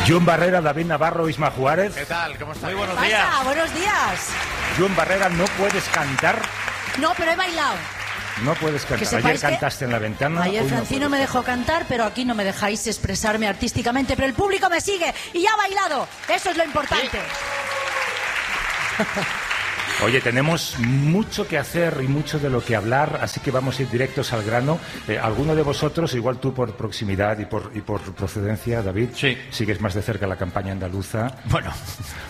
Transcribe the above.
Joan Barrera, David Navarro, Isma Juárez. ¿Qué tal? ¿Cómo estás? Muy buenos días. Buenos días. Joan Barrera, no puedes cantar. No, pero he bailado. No puedes cantar. Ayer cantaste en La Ventana. Ayer Francino me dejó cantar, pero aquí no me dejáis expresarme artísticamente. Pero el público me sigue y ya ha bailado. Eso es lo importante. Sí. Oye, tenemos mucho que hacer y mucho de lo que hablar, así que vamos a ir directos al grano. ¿Alguno de vosotros, igual tú por proximidad y por procedencia, David, sí, sigues más de cerca la campaña andaluza? Bueno,